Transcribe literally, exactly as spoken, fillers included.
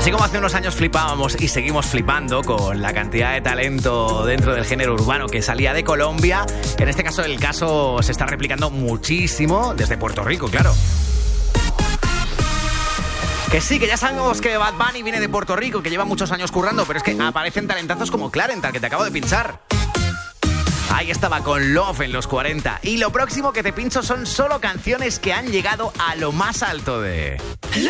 Así como hace unos años flipábamos y seguimos flipando con la cantidad de talento dentro del género urbano que salía de Colombia, en este caso el caso se está replicando muchísimo desde Puerto Rico, claro. Que sí, que ya sabemos que Bad Bunny viene de Puerto Rico, que lleva muchos años currando, pero es que aparecen talentazos como Clarental, que te acabo de pinchar. Ahí estaba con Love en los cuarenta. Y lo próximo que te pincho son solo canciones que han llegado a lo más alto de...